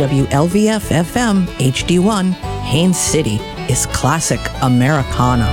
WLVF-FM HD1, Haines City is classic Americana.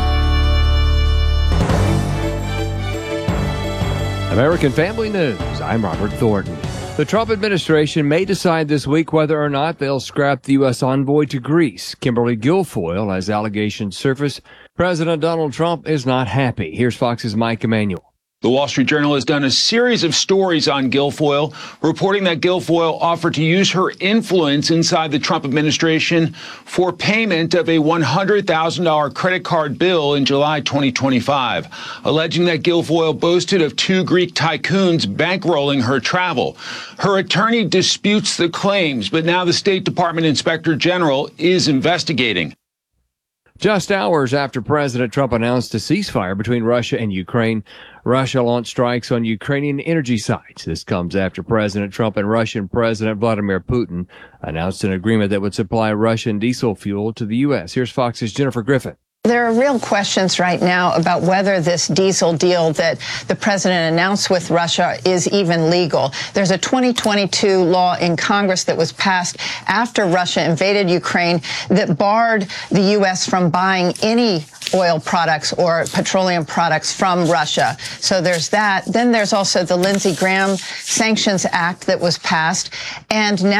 American Family News, I'm Robert Thornton. The Trump administration may decide this week whether or not they'll scrap the U.S. envoy to Greece, Kimberly Guilfoyle, as allegations surface. President Donald Trump is not happy. Here's Fox's Mike Emanuel. The Wall Street Journal has done a series of stories on Guilfoyle, reporting that Guilfoyle offered to use her influence inside the Trump administration for payment of a $100,000 credit card bill in July 2025, alleging that Guilfoyle boasted of two Greek tycoons bankrolling her travel. Her attorney disputes the claims, but now the State Department Inspector General is investigating. Just hours after President Trump announced a ceasefire between Russia and Ukraine, Russia launched strikes on Ukrainian energy sites. This comes after President Trump and Russian President Vladimir Putin announced an agreement that would supply Russian diesel fuel to the U.S. Here's Fox's Jennifer Griffin. There are real questions right now about whether this diesel deal that the president announced with Russia is even legal. There's a 2022 law in Congress that was passed after Russia invaded Ukraine that barred the U.S. from buying any oil products or petroleum products from Russia. So there's that. Then there's also the Lindsey Graham Sanctions Act that was passed. And now